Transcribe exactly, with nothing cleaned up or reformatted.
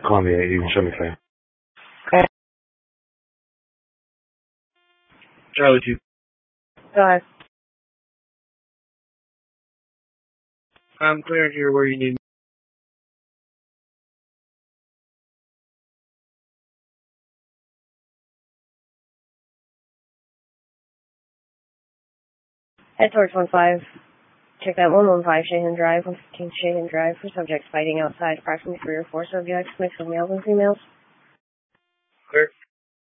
Columbia, you can show me clear. Charlie two. Go ahead. I'm clear here where you need me. Head towards one five. Check that one one five Shahan Drive, one fifteen Shahan Drive for subjects fighting outside, approximately three or four subjects, mix of males and females. Clear.